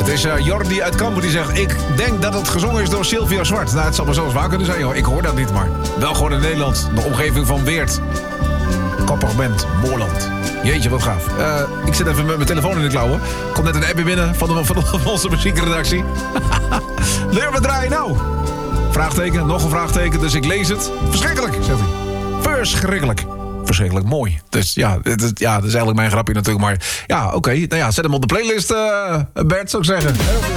Het is Jordi uit Kampen die zegt... ik denk dat het gezongen is door Sylvia Zwart. Nou, het zal maar zelfs waar kunnen zijn, joh. Ik hoor dat niet, maar wel gewoon in Nederland. De omgeving van Weert. Koppig bent, Moorland. Jeetje, wat gaaf. Ik zit even met mijn telefoon in de klauwen. Komt net een appje binnen van onze muziekredactie. Leer we draaien nou? Vraagteken, nog een vraagteken, dus ik lees het. Verschrikkelijk, zegt hij. Verschrikkelijk. Verschrikkelijk mooi. Dus ja, dat is eigenlijk mijn grapje natuurlijk. Maar ja, oké. Nou ja, zet hem op de playlist, Bert, zou ik zeggen.